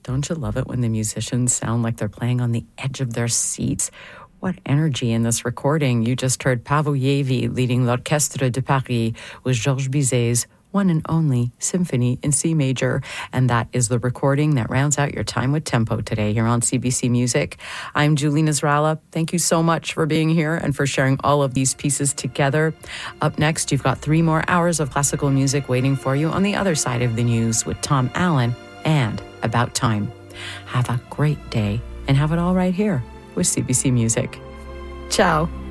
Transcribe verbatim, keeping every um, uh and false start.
Don't you love it when the musicians sound like they're playing on the edge of their seats? What energy in this recording. You just heard Pavoyevi leading l'Orchestre de Paris with Georges Bizet's one and only Symphony in C Major. And that is the recording that rounds out your time with Tempo today here on C B C Music. I'm Julie Nasrallah. Thank you so much for being here and for sharing all of these pieces together. Up next, you've got three more hours of classical music waiting for you on the other side of the news with Tom Allen and About Time. Have a great day and have it all right here with C B C Music. Ciao.